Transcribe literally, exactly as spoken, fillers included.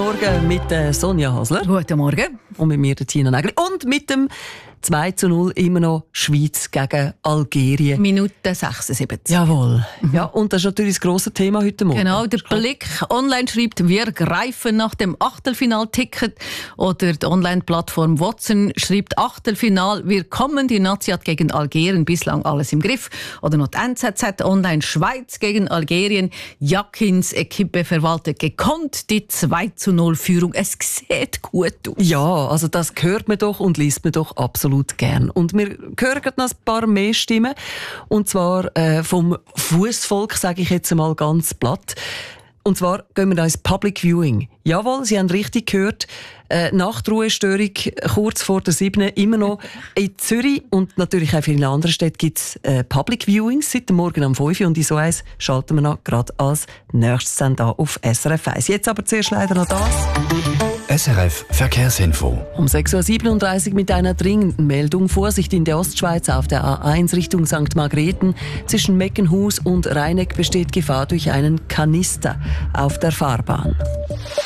Morgen mit äh, Sonja Hasler. Guten Morgen. Und mit mir, der Tina Nägeli. Und mit dem zwei zu null immer noch Schweiz gegen Algerien. Minute sechsundsiebzig. Jawohl. Mhm. Ja, und das ist natürlich das grosse Thema heute Morgen. Genau, der Blick online schreibt, wir greifen nach dem Achtelfinalticket. Oder die Online-Plattform Watson schreibt, Achtelfinal, wir kommen, die Nazi hat gegen Algerien bislang alles im Griff. Oder noch die N Z Z online, Schweiz gegen Algerien. Jakins Equipe verwaltet gekonnt die zwei zu null Führung. Es sieht gut aus. Ja, also das hört man doch und liest man doch absolut gern. Und wir hören noch ein paar mehr Stimmen. Und zwar äh, vom Fußvolk, sage ich jetzt mal ganz platt. Und zwar gehen wir da ins Public Viewing. Jawohl, Sie haben richtig gehört. Äh, Nachtruhestörung kurz vor der siebten immer noch in Zürich und natürlich auch in vielen anderen Städten gibt es äh, Public Viewings seit dem Morgen um fünf Uhr und in so eins schalten wir noch gerade als nächstes dann da auf S R F eins. Jetzt aber zuerst leider noch das. S R F Verkehrsinfo. Um sechs Uhr siebenunddreißig mit einer dringenden Meldung. Vorsicht in der Ostschweiz auf der A eins Richtung Sankt Margrethen. Zwischen Meckenhus und Rheineck besteht Gefahr durch einen Kanister auf der Fahrbahn.